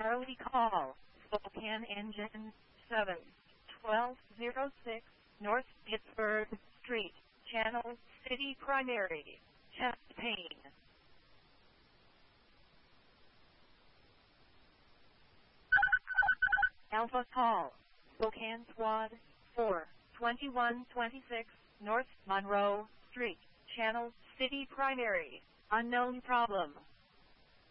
Charlie call, Spokane Engine 7, 1206 North Pittsburgh Street, Channel City Primary, chest pain. Alpha call, Spokane Squad 4, 2126 North Monroe Street, Channel City Primary, unknown problem.